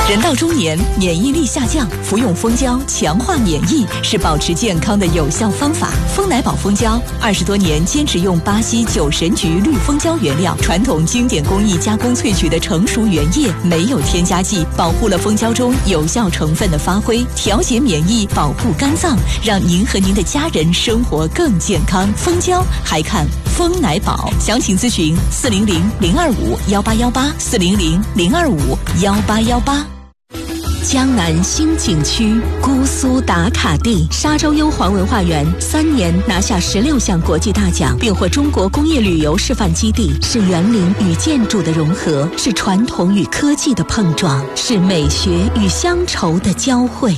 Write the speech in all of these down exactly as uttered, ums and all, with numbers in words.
人到中年，免疫力下降，服用蜂胶强化免疫是保持健康的有效方法。蜂奶宝蜂胶二十多年坚持用巴西酒神菊绿蜂胶原料，传统经典工艺加工萃取的成熟原液，没有添加剂，保护了蜂胶中有效成分的发挥，调节免疫，保护肝脏，让您和您的家人生活更健康。蜂胶还看蜂奶宝，详情咨询四零零零二五幺八幺八四零零零二五幺八幺八。江南新景区姑苏打卡地，沙洲优皇文化园三年拿下十六项国际大奖，并获中国工业旅游示范基地，是园林与建筑的融合，是传统与科技的碰撞，是美学与乡愁的交汇。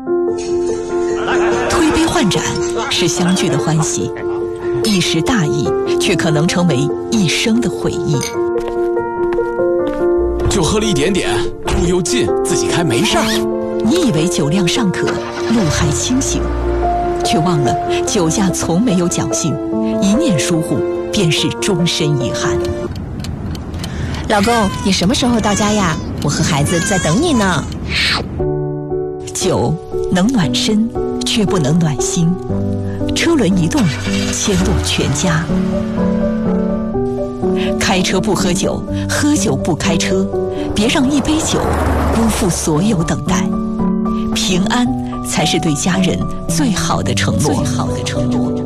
推杯换盏是相聚的欢喜，一时大意却可能成为一生的回忆。 就喝了一点点，路又近，自己开没事儿。 你以为酒量尚可，路还清醒，却忘了酒驾从没有侥幸，一念疏忽便是终身遗憾。 老公，你什么时候到家呀？我和孩子在等你呢。 酒能暖身，却不能暖心。车轮一动，牵动全家。开车不喝酒，喝酒不开车，别让一杯酒辜负所有等待。平安才是对家人最好的承诺。最好的承诺。